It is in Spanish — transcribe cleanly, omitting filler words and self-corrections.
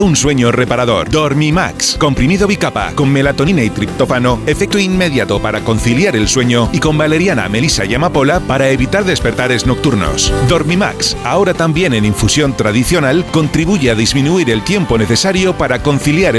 Un sueño reparador. Dormimax. Comprimido bicapa con melatonina y triptófano. Efecto inmediato para conciliar el sueño y con valeriana, melisa y amapola para evitar despertares nocturnos. Dormimax, ahora también en infusión tradicional, contribuye a disminuir el tiempo necesario para conciliar